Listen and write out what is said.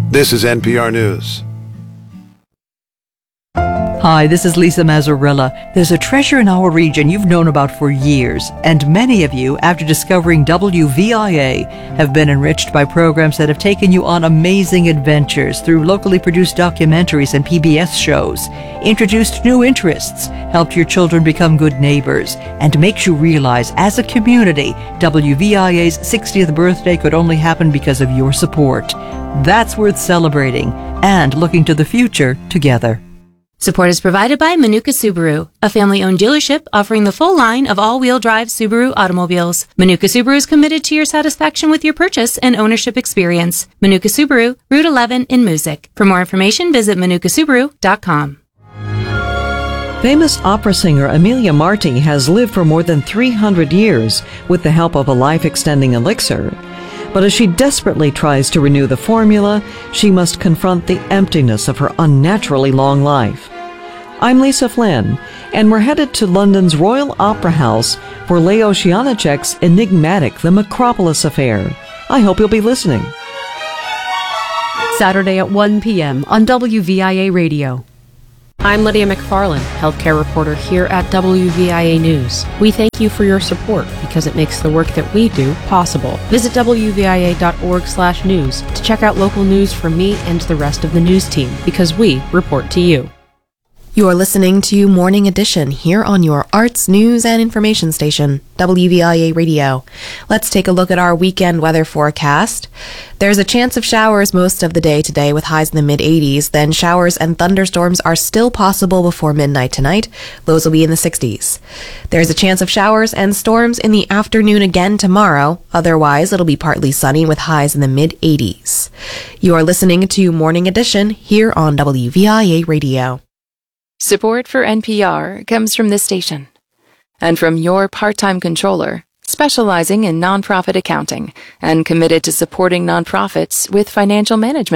This is NPR News. Hi, this is Lisa Mazzarella. There's a treasure in our region you've known about for years, and many of you, after discovering WVIA, have been enriched by programs that have taken you on amazing adventures through locally produced documentaries and PBS shows, introduced new interests, helped your children become good neighbors, and makes you realize, as a community, WVIA's 60th birthday could only happen because of your support. That's worth celebrating and looking to the future together. Support is provided by Manuka Subaru, a family-owned dealership offering the full line of all-wheel drive Subaru automobiles. Manuka Subaru is committed to your satisfaction with your purchase and ownership experience. Manuka Subaru, Route 11 in Moosic. For more information, visit manukasubaru.com. Famous opera singer Amelia Marti has lived for more than 300 years with the help of a life-extending elixir. But as she desperately tries to renew the formula, she must confront the emptiness of her unnaturally long life. I'm Lisa Flynn, and we're headed to London's Royal Opera House for Leo Shianicek's enigmatic The Macropolis Affair. I hope you'll be listening. Saturday at 1 p.m. on WVIA Radio. I'm Lydia McFarland, healthcare reporter here at WVIA News. We thank you for your support because it makes the work that we do possible. Visit WVIA.org/news to check out local news from me and the rest of the news team because we report to you. You are listening to Morning Edition here on your arts, news, and information station, WVIA Radio. Let's take a look at our weekend weather forecast. There's a chance of showers most of the day today with highs in the mid-80s. Then showers and thunderstorms are still possible before midnight tonight. Lows will be in the 60s. There's a chance of showers and storms in the afternoon again tomorrow. Otherwise, it'll be partly sunny with highs in the mid-80s. You are listening to Morning Edition here on WVIA Radio. Support for NPR comes from this station and from your part-time controller, specializing in nonprofit accounting and committed to supporting nonprofits with financial management